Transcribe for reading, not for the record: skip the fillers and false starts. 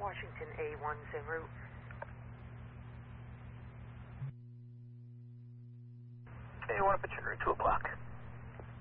Washington A1's en route. Okay, you want to put your 2 o'clock.